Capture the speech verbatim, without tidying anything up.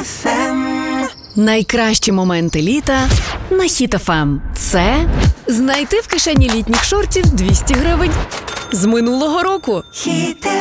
еф ем. Найкращі моменти літа на Хіт еф ем. Це знайти в кишені літніх шортів двісті гривень з минулого року. Хіт